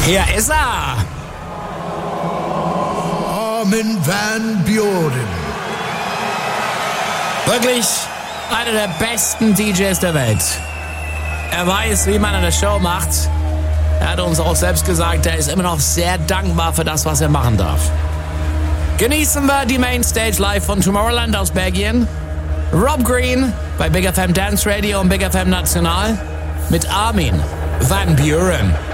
Hier ist er! Armin van Buuren. Wirklich einer der besten DJs der Welt. Er weiß, wie man eine Show macht. Er hat uns auch selbst gesagt, er ist immer noch sehr dankbar für das, was er machen darf. Genießen wir die Mainstage live von Tomorrowland aus Belgien. Rob Green bei Big FM Dance Radio und Big FM National mit Armin van Buuren.